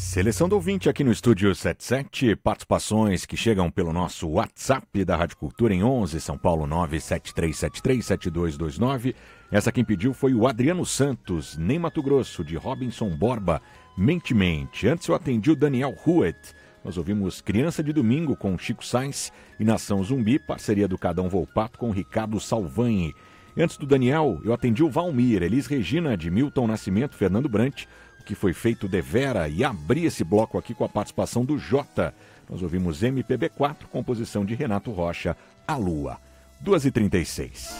Seleção do ouvinte aqui no Estúdio 77, participações que chegam pelo nosso WhatsApp da Rádio Cultura em 11, São Paulo 973737229. Essa quem pediu foi o Adriano Santos, Nem Mato Grosso, de Robinson Borba, Mente Mente. Antes eu atendi o Daniel Huet. Nós ouvimos Criança de Domingo com Chico Sainz e Nação Zumbi, parceria do Cadão Volpato com Ricardo Salvani. Antes do Daniel, eu atendi o Valmir, Elis Regina, de Milton Nascimento, Fernando Brant, o que foi feito devera, e abri esse bloco aqui com a participação do Jota. Nós ouvimos MPB4, composição de Renato Rocha, A Lua. 2h36.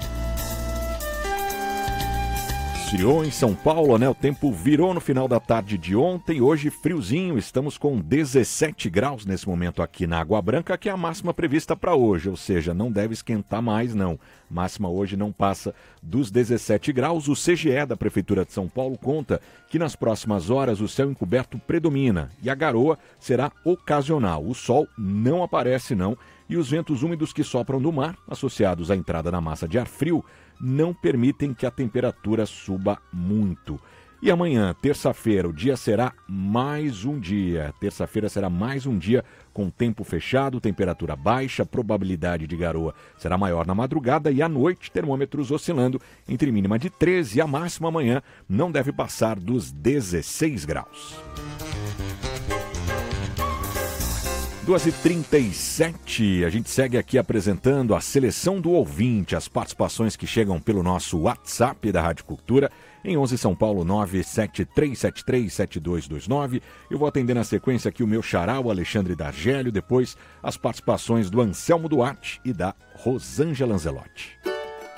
Esfriou em São Paulo, né? O tempo virou no final da tarde de ontem. Hoje friozinho, estamos com 17 graus nesse momento aqui na Água Branca, que é a máxima prevista para hoje, ou seja, não deve esquentar mais não. Máxima hoje não passa dos 17 graus. O CGE da Prefeitura de São Paulo conta que nas próximas horas o céu encoberto predomina e a garoa será ocasional. O sol não aparece não e os ventos úmidos que sopram do mar, associados à entrada na massa de ar frio, não permitem que a temperatura suba muito. E amanhã, terça-feira, o dia será mais um dia. Terça-feira será mais um dia com tempo fechado, temperatura baixa, probabilidade de garoa será maior na madrugada e à noite, termômetros oscilando entre mínima de 13 e a máxima amanhã não deve passar dos 16 graus. 2h37, a gente segue aqui apresentando a seleção do ouvinte, as participações que chegam pelo nosso WhatsApp da Rádio Cultura, em 11 São Paulo 973737229. Eu vou atender na sequência aqui o meu xará, o Alexandre D'Argélio, depois as participações do Anselmo Duarte e da Rosângela Anzelotti.